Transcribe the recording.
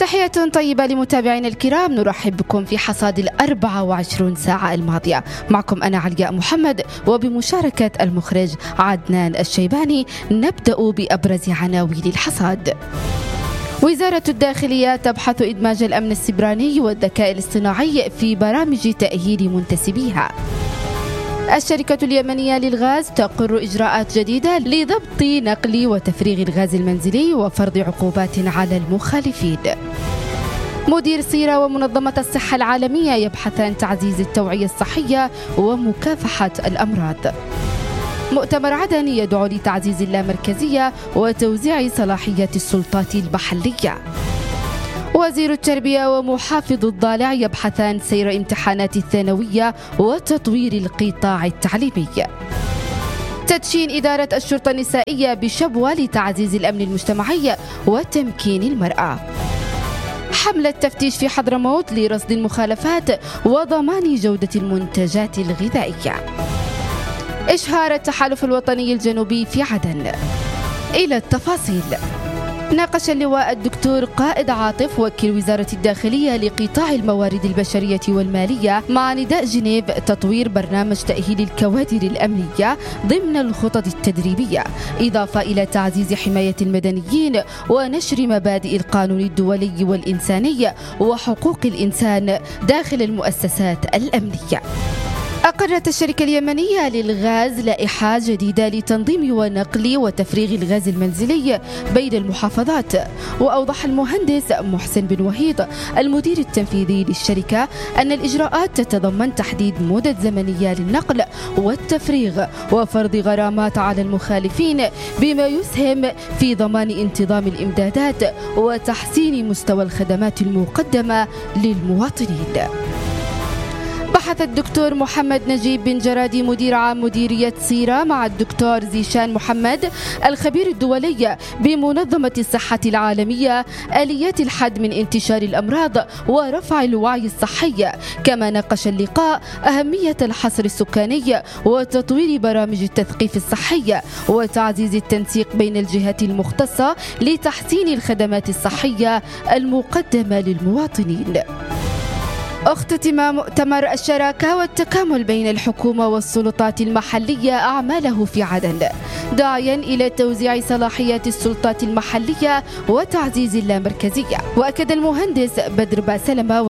تحية طيبة لمتابعينا الكرام، نرحب بكم في حصاد 24 ساعة الماضية. معكم أنا علياء محمد وبمشاركة المخرج عدنان الشيباني. نبدأ بأبرز عناوين الحصاد. وزارة الداخلية تبحث إدماج الأمن السيبراني والذكاء الاصطناعي في برامج تأهيل منتسبيها. الشركة اليمنية للغاز تقر إجراءات جديدة لضبط نقل وتفريغ الغاز المنزلي وفرض عقوبات على المخالفين. مدير سيرة ومنظمة الصحة العالمية يبحثان تعزيز التوعية الصحية ومكافحة الأمراض. مؤتمر عدن يدعو لتعزيز اللامركزية وتوزيع صلاحيات السلطات المحلية. وزير التربية ومحافظ الضالع يبحثان سير امتحانات الثانوية وتطوير القطاع التعليمي. تدشين إدارة الشرطة النسائية بشبوة لتعزيز الأمن المجتمعي وتمكين المرأة. حملة تفتيش في حضرموت لرصد المخالفات وضمان جودة المنتجات الغذائية. إشهار التحالف الوطني الجنوبي في عدن. إلى التفاصيل. ناقش اللواء الدكتور قائد عاطف وكيل وزارة الداخلية لقطاع الموارد البشرية والمالية مع نداء جنيف تطوير برنامج تأهيل الكوادر الأمنية ضمن الخطط التدريبية، إضافة إلى تعزيز حماية المدنيين ونشر مبادئ القانون الدولي والإنساني وحقوق الإنسان داخل المؤسسات الأمنية. أقرت الشركة اليمنية للغاز لائحة جديدة لتنظيم ونقل وتفريغ الغاز المنزلي بين المحافظات. وأوضح المهندس محسن بن وهيد المدير التنفيذي للشركة أن الإجراءات تتضمن تحديد مدة زمنية للنقل والتفريغ وفرض غرامات على المخالفين، بما يسهم في ضمان انتظام الإمدادات وتحسين مستوى الخدمات المقدمة للمواطنين. بحث الدكتور محمد نجيب بن جرادي مدير عام مديرية سيرة مع الدكتور زيشان محمد الخبير الدولي بمنظمة الصحة العالمية آليات الحد من انتشار الأمراض ورفع الوعي الصحي. كما ناقش اللقاء أهمية الحصر السكاني وتطوير برامج التثقيف الصحي وتعزيز التنسيق بين الجهات المختصة لتحسين الخدمات الصحية المقدمة للمواطنين. اختتم مؤتمر الشراكة والتكامل بين الحكومة والسلطات المحلية أعماله في عدن، داعيا إلى توزيع صلاحيات السلطات المحلية وتعزيز اللامركزية. وأكد المهندس بدر باسلمة